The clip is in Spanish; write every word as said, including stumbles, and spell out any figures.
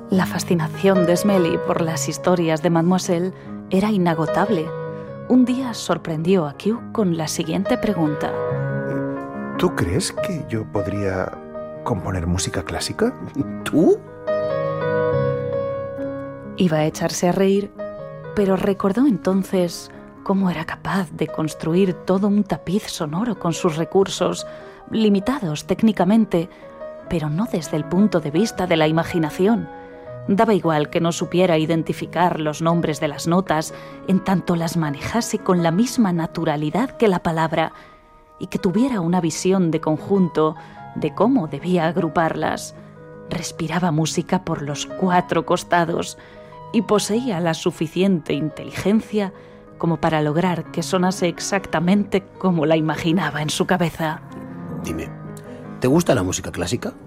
La fascinación de Smelly por las historias de Mademoiselle era inagotable. Un día sorprendió a Q con la siguiente pregunta. ¿Tú crees que yo podría componer música clásica? ¿Tú? Iba a echarse a reír, pero recordó entonces cómo era capaz de construir todo un tapiz sonoro con sus recursos, limitados técnicamente, pero no desde el punto de vista de la imaginación. Daba igual que no supiera identificar los nombres de las notas, en tanto las manejase con la misma naturalidad que la palabra, y que tuviera una visión de conjunto de cómo debía agruparlas. Respiraba música por los cuatro costados y poseía la suficiente inteligencia como para lograr que sonase exactamente como la imaginaba en su cabeza. Dime, ¿te gusta la música clásica?